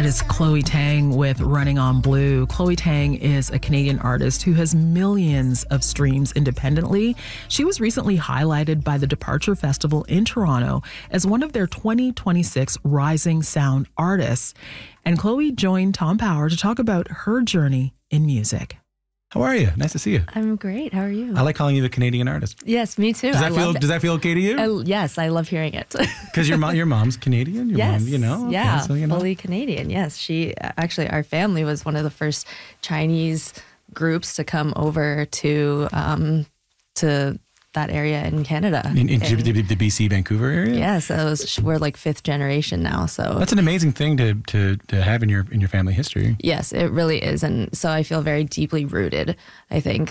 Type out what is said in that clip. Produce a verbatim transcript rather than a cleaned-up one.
That is Chloe Tang with Running on Blue. Chloe Tang is a Canadian artist who has millions of streams independently. She was recently highlighted by the Departure Festival in Toronto as one of their twenty twenty-six Rising Sound artists. And Chloe joined Tom Power to talk about her journey in music. How are you? Nice to see you. I'm great. How are you? I like calling you a Canadian artist. Yes, me too. Does that I feel love Does that feel okay to you? I, yes, I love hearing it. Because your mom, your mom's Canadian. Your yes, mom, you know. Okay, yeah, so, you know. fully Canadian. Yes, she actually, our family was one of the first Chinese groups to come over to um, to that area in Canada. In, in and, the, the B C Vancouver area. Yes, it was, we're like fifth generation now. So that's an amazing thing to to to have in your in your family history. Yes, it really is, and so I feel very deeply rooted. I think